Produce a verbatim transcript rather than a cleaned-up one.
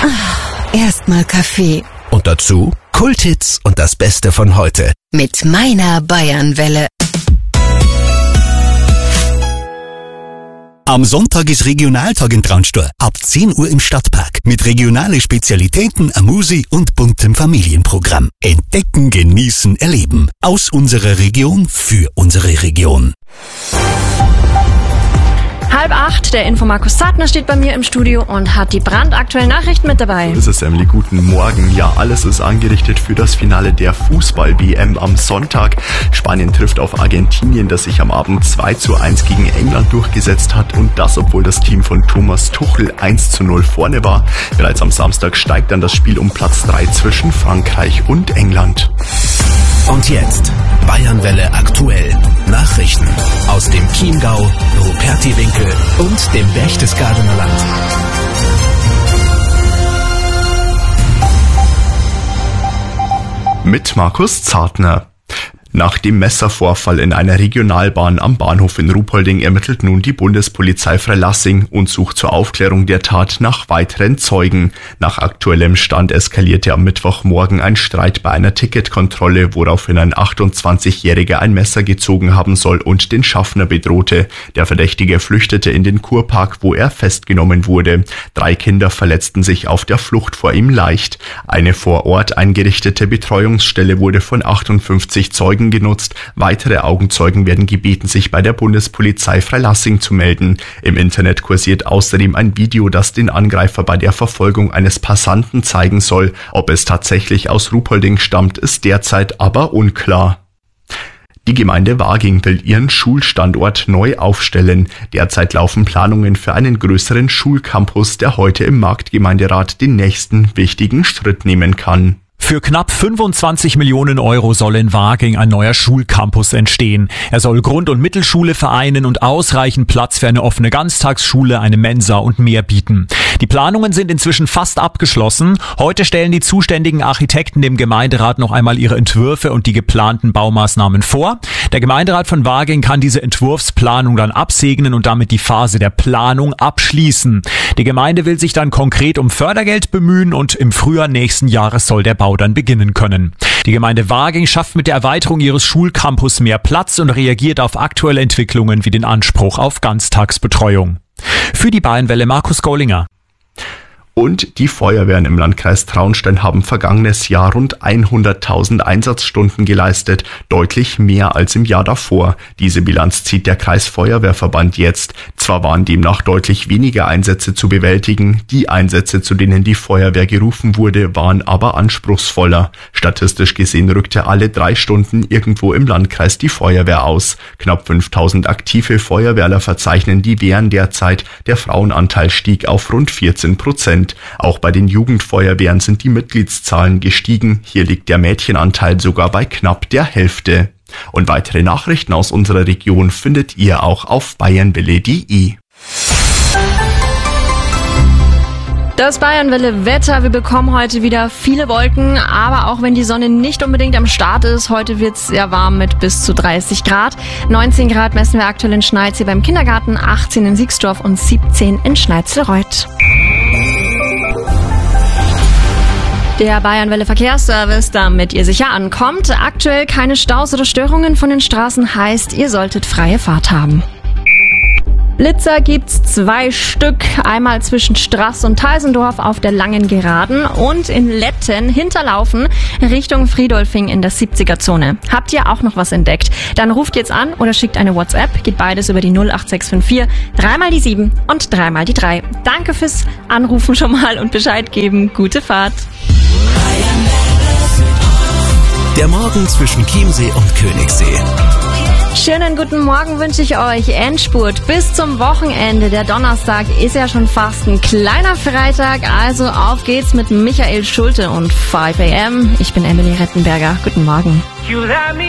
Erstmal Kaffee. Und dazu Kulthits und das Beste von heute. Mit meiner Bayernwelle. Am Sonntag ist Regionaltag in Traunstein. Ab zehn Uhr im Stadtpark. Mit regionalen Spezialitäten, Amusi und buntem Familienprogramm. Entdecken, genießen, erleben. Aus unserer Region für unsere Region. Halb acht, der Infomarkus Zartner steht bei mir im Studio und hat die brandaktuellen Nachrichten mit dabei. Das ist Emily, guten Morgen. Ja, alles ist angerichtet für das Finale der Fußball-W M am Sonntag. Spanien trifft auf Argentinien, das sich am Abend zwei zu eins gegen England durchgesetzt hat, und das, obwohl das Team von Thomas Tuchel eins zu null vorne war. Bereits am Samstag steigt dann das Spiel um Platz drei zwischen Frankreich und England. Und jetzt Bayernwelle aktuell. Nachrichten aus dem Chiemgau, Rupertiwinkel und dem Berchtesgadener Land. Mit Markus Zartner. Nach dem Messervorfall in einer Regionalbahn am Bahnhof in Ruhpolding ermittelt nun die Bundespolizei Freilassing und sucht zur Aufklärung der Tat nach weiteren Zeugen. Nach aktuellem Stand eskalierte am Mittwochmorgen ein Streit bei einer Ticketkontrolle, woraufhin ein achtundzwanzigjähriger ein Messer gezogen haben soll und den Schaffner bedrohte. Der Verdächtige flüchtete in den Kurpark, wo er festgenommen wurde. Drei Kinder verletzten sich auf der Flucht vor ihm leicht. Eine vor Ort eingerichtete Betreuungsstelle wurde von achtundfünfzig Zeugen genutzt. Weitere Augenzeugen werden gebeten, sich bei der Bundespolizei Freilassing zu melden. Im Internet kursiert außerdem ein Video, das den Angreifer bei der Verfolgung eines Passanten zeigen soll. Ob es tatsächlich aus Ruhpolding stammt, ist derzeit aber unklar. Die Gemeinde Waging will ihren Schulstandort neu aufstellen. Derzeit laufen Planungen für einen größeren Schulcampus, der heute im Marktgemeinderat den nächsten wichtigen Schritt nehmen kann. Für knapp fünfundzwanzig Millionen Euro soll in Waging ein neuer Schulcampus entstehen. Er soll Grund- und Mittelschule vereinen und ausreichend Platz für eine offene Ganztagsschule, eine Mensa und mehr bieten. Die Planungen sind inzwischen fast abgeschlossen. Heute stellen die zuständigen Architekten dem Gemeinderat noch einmal ihre Entwürfe und die geplanten Baumaßnahmen vor. Der Gemeinderat von Waging kann diese Entwurfsplanung dann absegnen und damit die Phase der Planung abschließen. Die Gemeinde will sich dann konkret um Fördergeld bemühen und im Frühjahr nächsten Jahres soll der Bau dann beginnen können. Die Gemeinde Waging schafft mit der Erweiterung ihres Schulcampus mehr Platz und reagiert auf aktuelle Entwicklungen wie den Anspruch auf Ganztagsbetreuung. Für die Bayernwelle Markus Gollinger. Und die Feuerwehren im Landkreis Traunstein haben vergangenes Jahr rund hunderttausend Einsatzstunden geleistet, deutlich mehr als im Jahr davor. Diese Bilanz zieht der Kreisfeuerwehrverband jetzt. Zwar waren demnach deutlich weniger Einsätze zu bewältigen, die Einsätze, zu denen die Feuerwehr gerufen wurde, waren aber anspruchsvoller. Statistisch gesehen rückte alle drei Stunden irgendwo im Landkreis die Feuerwehr aus. Knapp fünftausend aktive Feuerwehrler verzeichnen die Wehren derzeit. Der Frauenanteil stieg auf rund vierzehn Prozent. Auch bei den Jugendfeuerwehren sind die Mitgliedszahlen gestiegen. Hier liegt der Mädchenanteil sogar bei knapp der Hälfte. Und weitere Nachrichten aus unserer Region findet ihr auch auf bayernwelle punkt de. Das Bayernwelle-Wetter, wir bekommen heute wieder viele Wolken, aber auch wenn die Sonne nicht unbedingt am Start ist, heute wird's sehr warm mit bis zu dreißig Grad. neunzehn Grad messen wir aktuell in Schneidsee beim Kindergarten, achtzehn in Siegsdorf und siebzehn in Schneizelreuth. Der Bayernwelle Verkehrsservice, damit ihr sicher ankommt. Aktuell keine Staus oder Störungen von den Straßen, heißt, ihr solltet freie Fahrt haben. Blitzer gibt's zwei Stück, einmal zwischen Straß und Teisendorf auf der Langen Geraden und in Letten hinterlaufen Richtung Friedolfing in der siebziger-Zone. Habt ihr auch noch was entdeckt? Dann ruft jetzt an oder schickt eine WhatsApp, geht beides über die null acht sechs fünf vier, dreimal die sieben und dreimal die drei. Danke fürs Anrufen schon mal und Bescheid geben. Gute Fahrt. Der Morgen zwischen Chiemsee und Königssee. Schönen guten Morgen wünsche ich euch. Endspurt bis zum Wochenende. Der Donnerstag ist ja schon fast ein kleiner Freitag. Also auf geht's mit Michael Schulte und fünf a m. Ich bin Emily Rettenberger. Guten Morgen.